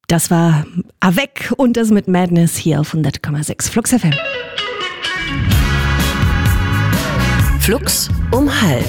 Das war Avec und das mit Madness hier auf 100,6 Flux FM. Flux um 12.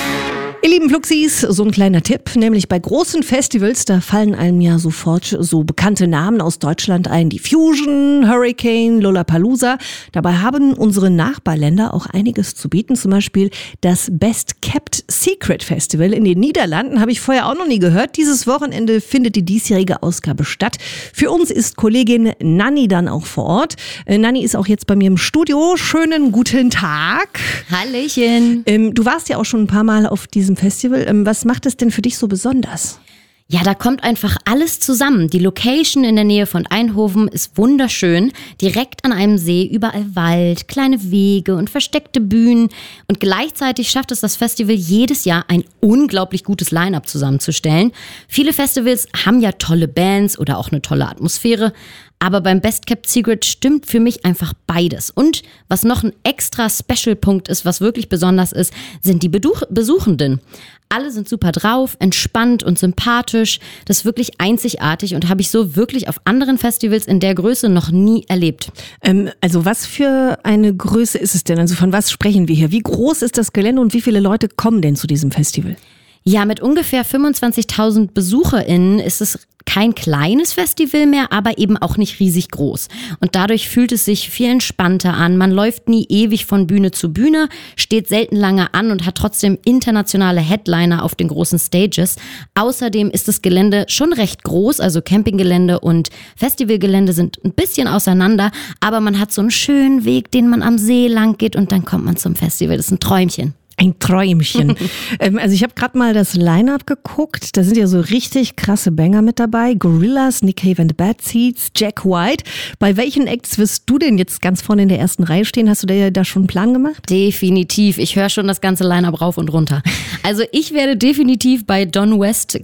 Ihr lieben Fluxis, so ein kleiner Tipp, nämlich bei großen Festivals, da fallen einem ja sofort so bekannte Namen aus Deutschland ein, die Fusion, Hurricane, Lollapalooza. Dabei haben unsere Nachbarländer auch einiges zu bieten, zum Beispiel das Best Kept Secret Festival in den Niederlanden, habe ich vorher auch noch nie gehört. Dieses Wochenende findet die diesjährige Ausgabe statt. Für uns ist Kollegin Nanni dann auch vor Ort. Nanni ist auch jetzt bei mir im Studio. Schönen guten Tag. Hallöchen. Du warst ja auch schon ein paar Mal auf diesem Festival. Was macht es denn für dich so besonders? Ja, da kommt einfach alles zusammen. Die Location in der Nähe von Eindhoven ist wunderschön. Direkt an einem See, überall Wald, kleine Wege und versteckte Bühnen. Und gleichzeitig schafft es das Festival jedes Jahr ein unglaublich gutes Line-Up zusammenzustellen. Viele Festivals haben ja tolle Bands oder auch eine tolle Atmosphäre. Aber beim Best Kept Secret stimmt für mich einfach beides. Und was noch ein extra Special-Punkt ist, was wirklich besonders ist, sind die Besuchenden. Alle sind super drauf, entspannt und sympathisch. Das ist wirklich einzigartig und habe ich so wirklich auf anderen Festivals in der Größe noch nie erlebt. Also was für eine Größe ist es denn? Also von was sprechen wir hier? Wie groß ist das Gelände und wie viele Leute kommen denn zu diesem Festival? Ja, mit ungefähr 25.000 BesucherInnen ist es kein kleines Festival mehr, aber eben auch nicht riesig groß. Und dadurch fühlt es sich viel entspannter an. Man läuft nie ewig von Bühne zu Bühne, steht selten lange an und hat trotzdem internationale Headliner auf den großen Stages. Außerdem ist das Gelände schon recht groß, also Campinggelände und Festivalgelände sind ein bisschen auseinander, aber man hat so einen schönen Weg, den man am See lang geht und dann kommt man zum Festival. Das ist ein Träumchen. Ein Träumchen. Also ich habe gerade mal das Line-Up geguckt. Da sind ja so richtig krasse Banger mit dabei. Gorillaz, Nick Cave and the Bad Seeds, Jack White. Bei welchen Acts wirst du denn jetzt ganz vorne in der ersten Reihe stehen? Hast du dir da schon einen Plan gemacht? Definitiv. Ich höre schon das ganze Line-Up rauf und runter. Also ich werde definitiv bei Don West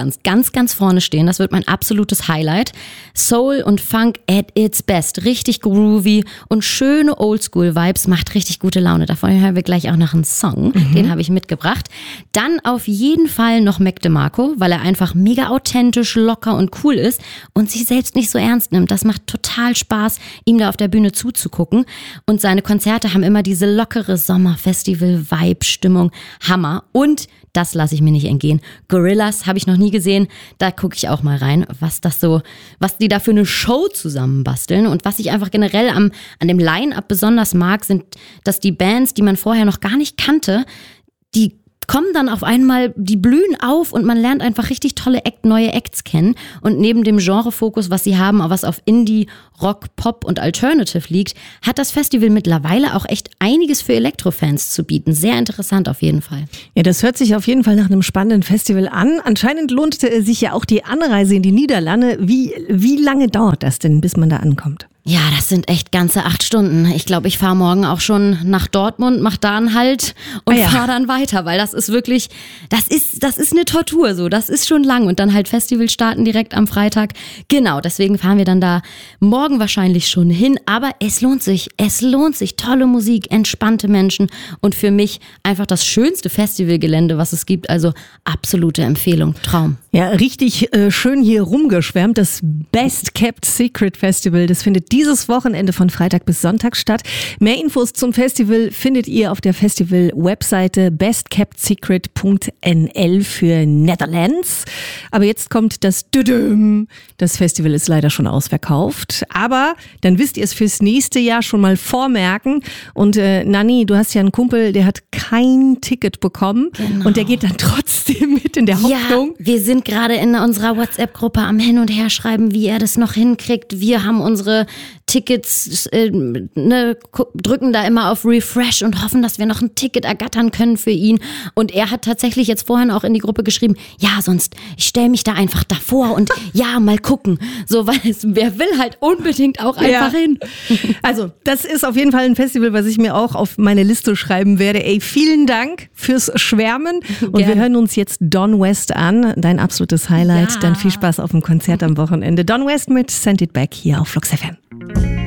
ganz vorne stehen. Das wird mein absolutes Highlight. Soul und Funk at its best. Richtig groovy und schöne Oldschool-Vibes. Macht richtig gute Laune. Davon hören wir gleich auch noch einen Song. Den habe ich mitgebracht. Dann auf jeden Fall noch Mac DeMarco, weil er einfach mega authentisch, locker und cool ist und sich selbst nicht so ernst nimmt. Das macht total Spaß, ihm da auf der Bühne zuzugucken. Und seine Konzerte haben immer diese lockere Sommerfestival-Vibe-Stimmung. Hammer. Und das lasse ich mir nicht entgehen. Gorillaz habe ich noch nie gesehen. Da gucke ich auch mal rein, was die da für eine Show zusammenbasteln. Und was ich einfach generell an dem Line-Up besonders mag, sind, dass die Bands, die man vorher noch gar nicht kannte, die kommen dann auf einmal, die blühen auf und man lernt einfach richtig tolle neue Acts kennen. Und neben dem Genrefokus, was sie haben, was auf Indie, Rock, Pop und Alternative liegt, hat das Festival mittlerweile auch echt einiges für Elektrofans zu bieten. Sehr interessant auf jeden Fall. Ja, das hört sich auf jeden Fall nach einem spannenden Festival an. Anscheinend lohnt sich ja auch die Anreise in die Niederlande. Wie lange dauert das denn, bis man da ankommt? Ja, das sind echt ganze 8 Stunden. Ich glaube, ich fahre morgen auch schon nach Dortmund, mach da einen Halt und fahre dann weiter, weil das ist wirklich, das ist eine Tortur so. Das ist schon lang und dann halt Festival starten direkt am Freitag. Genau, deswegen fahren wir dann da morgen wahrscheinlich schon hin, aber es lohnt sich. Es lohnt sich. Tolle Musik, entspannte Menschen und für mich einfach das schönste Festivalgelände, was es gibt. Also absolute Empfehlung, Traum. Ja, richtig schön hier rumgeschwärmt. Das Best Kept Secret Festival, das findet dieses Wochenende von Freitag bis Sonntag statt. Mehr Infos zum Festival findet ihr auf der Festival-Webseite bestkeptsecret.nl für Netherlands. Aber jetzt kommt das Düdüm. Das Festival ist leider schon ausverkauft. Aber dann wisst ihr es fürs nächste Jahr schon mal vormerken. Und Nanni, du hast ja einen Kumpel, der hat kein Ticket bekommen. Genau. Und der geht dann trotzdem mit in der Hoffnung. Ja, wir sind gerade in unserer WhatsApp-Gruppe am Hin- und Herschreiben, wie er das noch hinkriegt. Wir haben unsere Tickets, drücken da immer auf Refresh und hoffen, dass wir noch ein Ticket ergattern können für ihn. Und er hat tatsächlich jetzt vorhin auch in die Gruppe geschrieben, ja, sonst ich stelle mich da einfach davor und ja, mal gucken. So, weil wer will halt unbedingt auch einfach hin. Also, das ist auf jeden Fall ein Festival, was ich mir auch auf meine Liste schreiben werde. Ey, vielen Dank fürs Schwärmen. Und wir hören uns jetzt Don West an. Dein absolutes Highlight. Ja. Dann viel Spaß auf dem Konzert am Wochenende. Don West mit Send It Back hier auf Flux FM.